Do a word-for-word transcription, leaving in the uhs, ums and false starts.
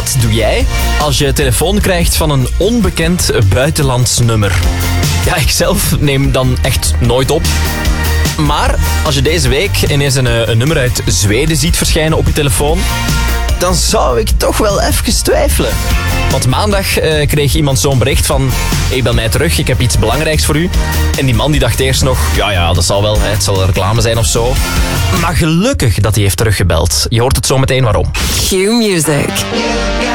Wat doe jij als je telefoon krijgt van een onbekend buitenlands nummer? Ja, ik zelf neem dan echt nooit op. Maar als je deze week ineens een, een nummer uit Zweden ziet verschijnen op je telefoon, dan zou ik toch wel even twijfelen. Want maandag uh, kreeg iemand zo'n bericht van: hey, bel mij terug, ik heb iets belangrijks voor u. En die man die dacht eerst nog, ja ja, dat zal wel, hè, het zal een reclame zijn of zo. Maar gelukkig dat hij heeft teruggebeld. Je hoort het zo meteen waarom. Q Music.